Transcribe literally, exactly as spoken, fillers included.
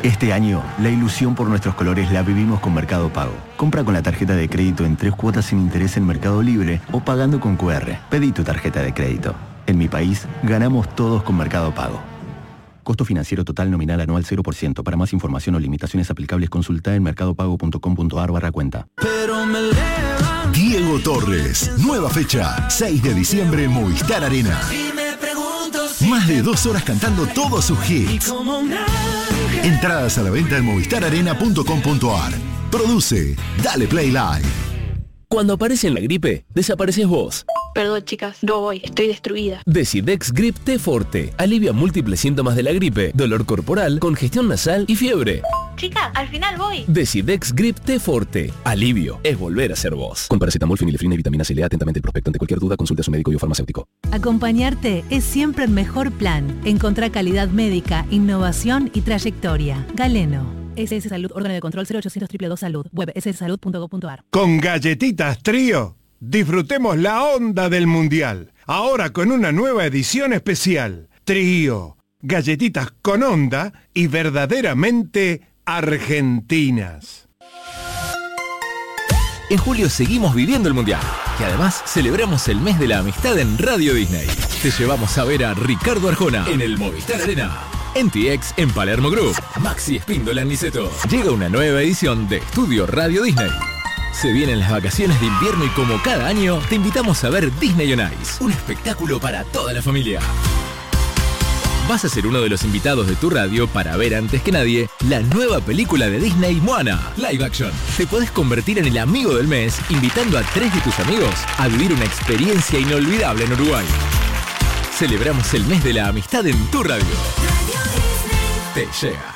Este año, la ilusión por nuestros colores la vivimos con Mercado Pago. Compra con la tarjeta de crédito en tres cuotas sin interés en Mercado Libre o pagando con cu erre. Pedí tu tarjeta de crédito. En mi país, ganamos todos con Mercado Pago. Costo financiero total nominal anual cero por ciento. Para más información o limitaciones aplicables, consulta en mercadopago.com.ar barra cuenta. Diego Torres. Nueva fecha. seis de diciembre, Movistar Arena. Más de dos horas cantando todos sus hits. Entradas a la venta en movistar arena punto com punto ar. Produce Dale Play Live. Cuando aparece en la gripe, desapareces vos. Perdón, chicas, no voy, estoy destruida. Decidex Grip T Forte alivia múltiples síntomas de la gripe, dolor corporal, congestión nasal y fiebre. Chicas, al final voy. Decidex Grip T Forte. Alivio es volver a ser vos. Con paracetamol, fenilefrina y vitamina C. Lea atentamente el prospecto. Ante cualquier duda, consulte a su médico y o farmacéutico. Acompañarte es siempre el mejor plan. Encontrá calidad médica, innovación y trayectoria. Galeno. S S Salud, órgano de control cero ochocientos dos dos dos Salud. Web ese ese salud punto com punto ar. Con Galletitas Trío, disfrutemos la onda del Mundial. Ahora con una nueva edición especial. Trío. Galletitas con onda y verdaderamente argentinas. En julio seguimos viviendo el Mundial. Y además celebramos el mes de la amistad en Radio Disney. Te llevamos a ver a Ricardo Arjona en el Movistar Arena. M T X en Palermo Group. Maxi Espíndola en Niceto. Llega una nueva edición de Estudio Radio Disney. Se vienen las vacaciones de invierno y como cada año, te invitamos a ver Disney on Ice. Un espectáculo para toda la familia. Vas a ser uno de los invitados de tu radio para ver antes que nadie la nueva película de Disney, Moana, live action. Te podés convertir en el amigo del mes invitando a tres de tus amigos a vivir una experiencia inolvidable en Uruguay. Celebramos el mes de la amistad en tu radio. Te llega.